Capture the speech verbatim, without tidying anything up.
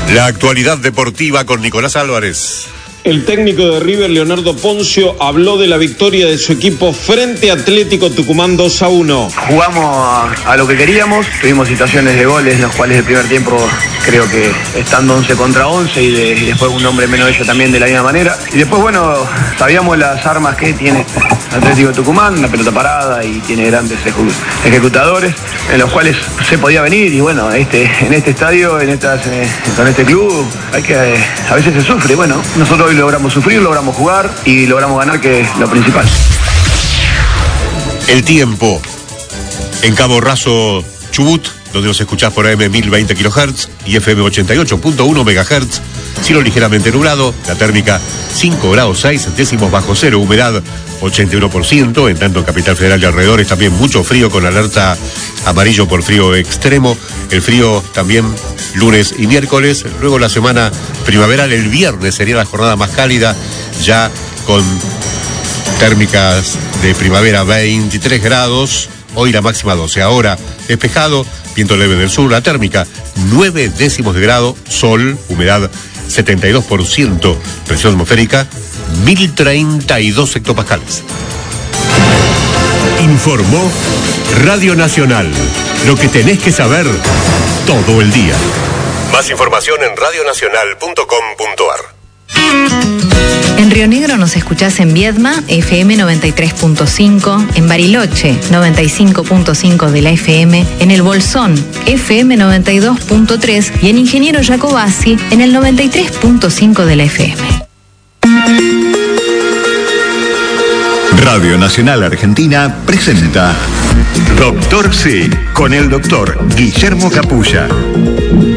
La actualidad deportiva con Nicolás Álvarez. El técnico de River, Leonardo Poncio, habló de la victoria de su equipo frente a Atlético Tucumán dos a uno. Jugamos a, a lo que queríamos, tuvimos situaciones de goles en los cuales el primer tiempo creo que estando once contra once y, de, y después un hombre menos ellos también de la misma manera. Y después, bueno, sabíamos las armas que tiene Atlético Tucumán, una pelota parada y tiene grandes ejecu ejecutadores en los cuales se podía venir y bueno, este, en este estadio, en estas, eh, con este club, hay que, eh, a veces se sufre. Bueno, nosotros hoy logramos sufrir, logramos jugar y logramos ganar, que es lo principal. El tiempo en Cabo Raso, Chubut, donde nos escuchás por A M mil veinte kilohertz y F M ochenta y ocho punto uno megahertz, cielo ligeramente nublado, la térmica cinco grados seis décimos bajo cero, humedad ochenta y uno por ciento, en tanto en Capital Federal y alrededores también mucho frío con alerta amarillo por frío extremo, el frío también lunes y miércoles, luego la semana primaveral, el viernes sería la jornada más cálida, ya con térmicas de primavera veintitrés grados, hoy la máxima doce, ahora despejado, viento leve del sur, la térmica nueve décimos de grado, sol, humedad setenta y dos por ciento, presión atmosférica mil treinta y dos hectopascales. Informó Radio Nacional, lo que tenés que saber todo el día. Más información en radio nacional punto com punto ar. En Río Negro nos escuchás en Viedma, F M noventa y tres punto cinco, en Bariloche, noventa y cinco punto cinco de la F M, en El Bolsón, F M noventa y dos punto tres y en Ingeniero Jacobasi, en el noventa y tres punto cinco de la F M. Radio Nacional Argentina presenta Doctor C, con el doctor Guillermo Capulla.